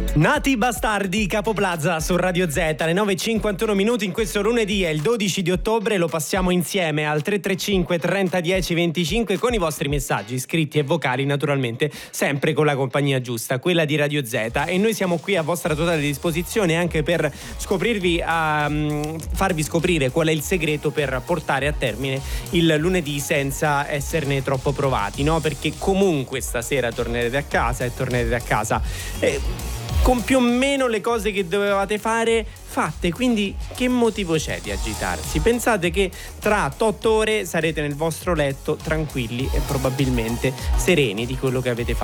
Nati bastardi, Capo Plaza su Radio Z, alle 9:51 minuti in questo lunedì, è il 12 di ottobre, lo passiamo insieme al 335 30 10 25 con i vostri messaggi scritti e vocali, naturalmente sempre con la compagnia giusta, quella di Radio Z, e noi siamo qui a vostra totale disposizione anche per farvi scoprire qual è il segreto per portare a termine il lunedì senza esserne troppo provati, no? Perché comunque stasera tornerete a casa con più o meno le cose che dovevate fare fatte, quindi che motivo c'è di agitarsi? Pensate che tra 8 ore sarete nel vostro letto tranquilli e probabilmente sereni di quello che avete fatto